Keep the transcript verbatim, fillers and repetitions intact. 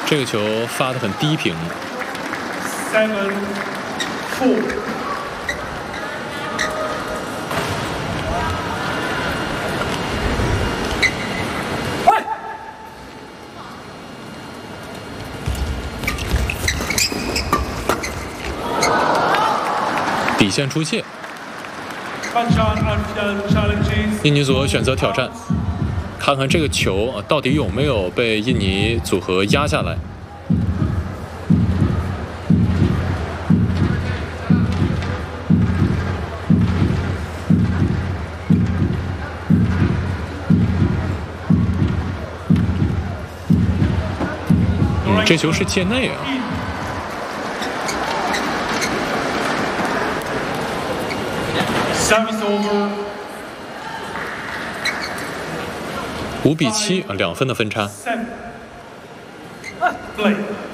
这个球发得很低平。 Seven, four. 底线出界，印尼组选择挑战，看看这个球啊到底有没有被印尼组合压下来。嗯，这球是界内啊。五比七啊，两分的分差。 Play.